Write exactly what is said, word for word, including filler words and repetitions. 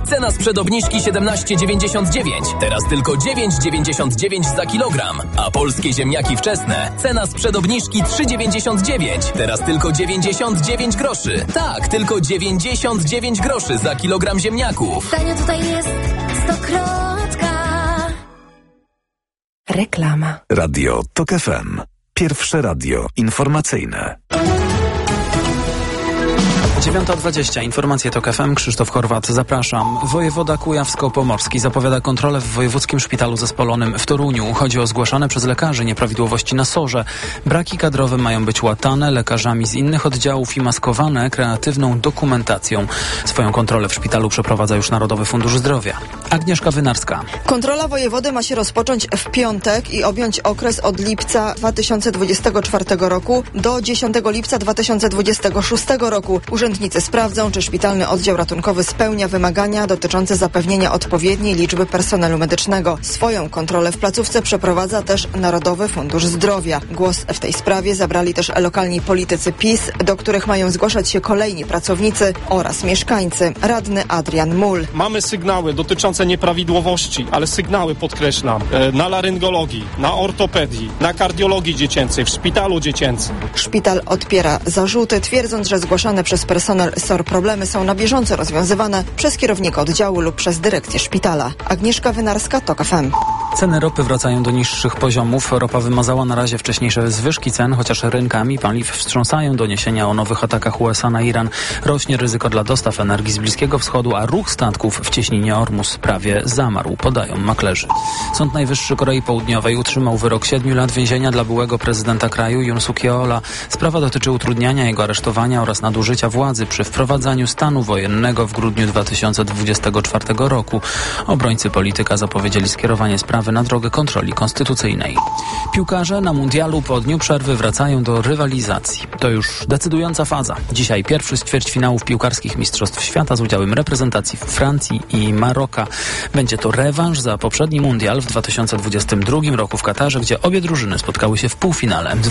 Cena sprzed obniżki siedemnaście dziewięćdziesiąt dziewięć. Teraz tylko dziewięć dziewięćdziesiąt dziewięć za kilogram. A polskie ziemniaki wczesne. Cena sprzed obniżki trzy dziewięćdziesiąt dziewięć. Teraz tylko dziewięćdziesiąt dziewięć groszy. Tak, tylko dziewięćdziesiąt dziewięć groszy za kilogram ziemniaków. Tanio tutaj jest stokrotka. Reklama. Radio Tok F M. Pierwsze radio informacyjne. dziewiąta dwadzieścia. Informacje Tok F M. Krzysztof Horwat. Zapraszam. Wojewoda Kujawsko-Pomorski zapowiada kontrolę w Wojewódzkim Szpitalu Zespolonym w Toruniu. Chodzi o zgłaszane przez lekarzy nieprawidłowości na sorze. Braki kadrowe mają być łatane lekarzami z innych oddziałów i maskowane kreatywną dokumentacją. Swoją kontrolę w szpitalu przeprowadza już Narodowy Fundusz Zdrowia. Agnieszka Wynarska. Kontrola wojewody ma się rozpocząć w piątek i objąć okres od lipca dwa tysiące dwudziestego czwartego roku do dziesiątego lipca dwa tysiące dwudziestego szóstego roku. Urzędnicy sprawdzą, czy szpitalny oddział ratunkowy spełnia wymagania dotyczące zapewnienia odpowiedniej liczby personelu medycznego. Swoją kontrolę w placówce przeprowadza też Narodowy Fundusz Zdrowia. Głos w tej sprawie zabrali też lokalni politycy PiS, do których mają zgłaszać się kolejni pracownicy oraz mieszkańcy. Radny Adrian Mul. Mamy sygnały dotyczące nieprawidłowości, ale sygnały podkreślam, na laryngologii, na ortopedii, na kardiologii dziecięcej, w szpitalu dziecięcym. Szpital odpiera zarzuty, twierdząc, że zgłaszane przez personel S O R problemy są na bieżąco rozwiązywane przez kierownika oddziału lub przez dyrekcję szpitala. Agnieszka Wynarska, Tok F M. Ceny ropy wracają do niższych poziomów. Ropa wymazała na razie wcześniejsze zwyżki cen, chociaż rynkami paliw wstrząsają doniesienia o nowych atakach U S A na Iran. Rośnie ryzyko dla dostaw energii z Bliskiego Wschodu, a ruch statków w cieśninie Ormus prawie zamarł, podają maklerzy. Sąd Najwyższy Korei Południowej utrzymał wyrok siedmiu lat więzienia dla byłego prezydenta kraju Yoon Suk Yeola. Sprawa dotyczy utrudniania jego aresztowania oraz nadużycia władzy przy wprowadzaniu stanu wojennego w grudniu dwa tysiące dwudziestego czwartego roku. Obrońcy polityka zapowiedzieli skierowanie sprawy na drogę kontroli konstytucyjnej. Piłkarze na mundialu po dniu przerwy wracają do rywalizacji. To już decydująca faza. Dzisiaj pierwszy z ćwierćfinałów piłkarskich Mistrzostw Świata z udziałem reprezentacji Francji i Maroka. Będzie to rewanż za poprzedni mundial w dwa tysiące dwudziestym drugim roku w Katarze, gdzie obie drużyny spotkały się w półfinale.